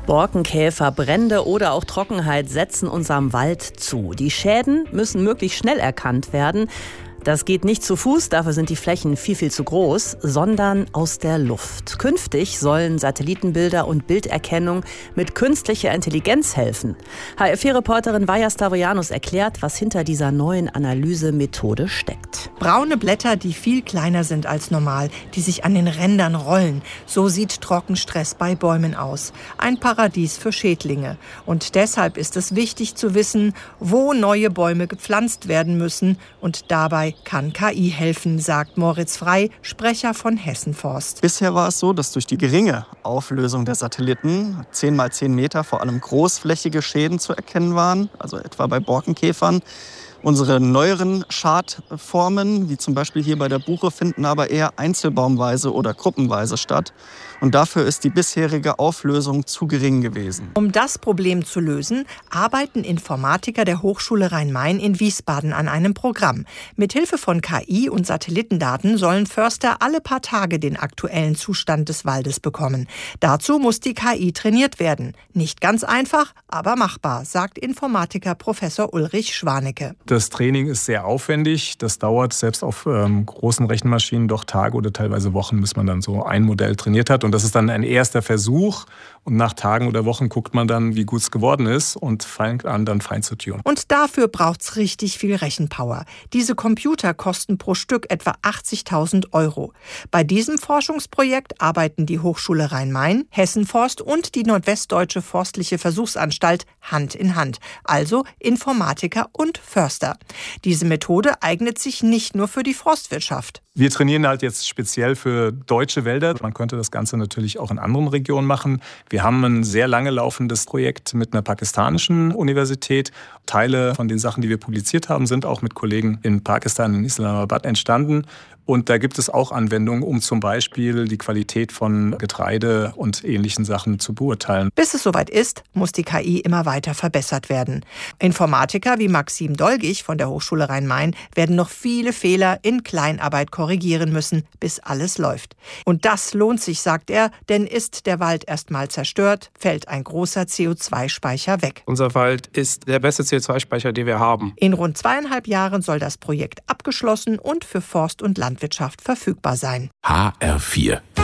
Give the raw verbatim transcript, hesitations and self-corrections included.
Borkenkäfer, Brände oder auch Trockenheit setzen unserem Wald zu. Die Schäden müssen möglichst schnell erkannt werden. Das geht nicht zu Fuß, dafür sind die Flächen viel, viel zu groß, sondern aus der Luft. Künftig sollen Satellitenbilder und Bilderkennung mit künstlicher Intelligenz helfen. H R vier-Reporterin Vaja Stavrianos erklärt, was hinter dieser neuen Analysemethode steckt. Braune Blätter, die viel kleiner sind als normal, die sich an den Rändern rollen. So sieht Trockenstress bei Bäumen aus. Ein Paradies für Schädlinge. Und deshalb ist es wichtig zu wissen, wo neue Bäume gepflanzt werden müssen. Und dabei kann K I helfen, sagt Moritz Frey, Sprecher von Hessen Forst. Bisher war es so, dass durch die geringe Auflösung der Satelliten zehn mal zehn Meter vor allem großflächige Schäden zu erkennen waren, also etwa bei Borkenkäfern. Unsere neueren Schadformen, wie zum Beispiel hier bei der Buche, finden aber eher einzelbaumweise oder gruppenweise statt. Und dafür ist die bisherige Auflösung zu gering gewesen. Um das Problem zu lösen, arbeiten Informatiker der Hochschule Rhein-Main in Wiesbaden an einem Programm. Mithilfe von K I und Satellitendaten sollen Förster alle paar Tage den aktuellen Zustand des Waldes bekommen. Dazu muss die K I trainiert werden. Nicht ganz einfach, aber machbar, sagt Informatiker Professor Ulrich Schwanecke. Das Training ist sehr aufwendig. Das dauert selbst auf ähm, großen Rechenmaschinen doch Tage oder teilweise Wochen, bis man dann so ein Modell trainiert hat. Und das ist dann ein erster Versuch. Und nach Tagen oder Wochen guckt man dann, wie gut es geworden ist und fängt an, dann fein zu tunen. Und dafür braucht's richtig viel Rechenpower. Diese Computer kosten pro Stück etwa achtzigtausend Euro. Bei diesem Forschungsprojekt arbeiten die Hochschule Rhein-Main, Hessen Forst und die Nordwestdeutsche Forstliche Versuchsanstalt Hand in Hand. Also Informatiker und Förster. Diese Methode eignet sich nicht nur für die Forstwirtschaft. Wir trainieren halt jetzt speziell für deutsche Wälder. Man könnte das Ganze natürlich auch in anderen Regionen machen. Wir haben ein sehr lange laufendes Projekt mit einer pakistanischen Universität. Teile von den Sachen, die wir publiziert haben, sind auch mit Kollegen in Pakistan, in Islamabad entstanden. Und da gibt es auch Anwendungen, um zum Beispiel die Qualität von Getreide und ähnlichen Sachen zu beurteilen. Bis es soweit ist, muss die K I immer weiter verbessert werden. Informatiker wie Maxim Dolgich von der Hochschule Rhein-Main werden noch viele Fehler in Kleinarbeit korrigieren müssen, bis alles läuft. Und das lohnt sich, sagt er, denn ist der Wald erstmal zerstört, fällt ein großer C O zwei Speicher weg. Unser Wald ist der beste C O zwei Speicher, den wir haben. In rund zweieinhalb Jahren soll das Projekt abgeschlossen und für Forst und Landwirtschaft verfügbar sein. H R vier